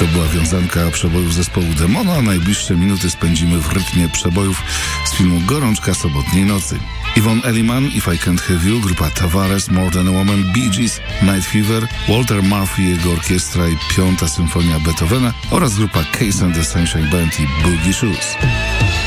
To była wiązanka przebojów zespołu Demona, a najbliższe minuty spędzimy w rytmie przebojów z filmu Gorączka sobotniej nocy. Yvonne Elliman, If I Can't Have You, grupa Tavares, More Than a Woman, Bee Gees, Night Fever, Walter Murphy, jego orkiestra i 5. symfonia Beethovena oraz grupa Case and the Sunshine Band i Boogie Shoes.